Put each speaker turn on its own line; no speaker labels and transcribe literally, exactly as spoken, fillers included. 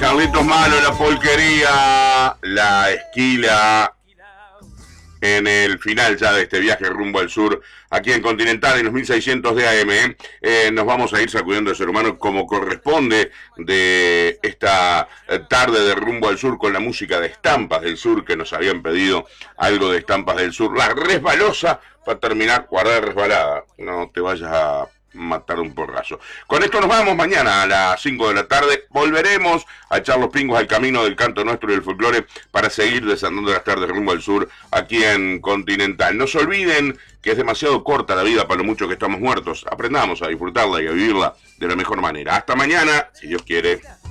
Carlitos Malo, la polquería, la esquila, en el final ya de este viaje rumbo al sur, aquí en Continental, en los mil seiscientos de A M. ¿eh? Eh, nos vamos a ir sacudiendo el ser humano como corresponde de esta tarde de rumbo al sur con la música de Estampas del Sur, que nos habían pedido algo de Estampas del Sur. La resbalosa, para terminar, guardar resbalada. No te vayas a matar un porrazo. Con esto nos vamos. Mañana a las cinco de la tarde volveremos a echar los pingos al camino del canto nuestro y del folclore para seguir desandando las tardes rumbo al sur aquí en Continental. No se olviden que es demasiado corta la vida para lo mucho que estamos muertos. Aprendamos a disfrutarla y a vivirla de la mejor manera. Hasta mañana, si Dios quiere.